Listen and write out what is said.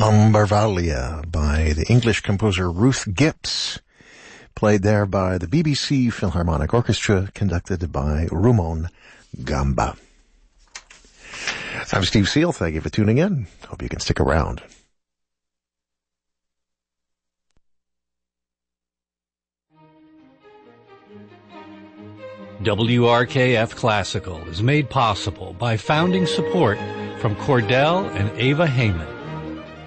Ambarvalia by the English composer Ruth Gibbs, played there by the BBC Philharmonic Orchestra, conducted by Rumon Gamba. I'm Steve Seal. Thank you for tuning in. Hope you can stick around. WRKF Classical is made possible by founding support from Cordell and Ava Heyman.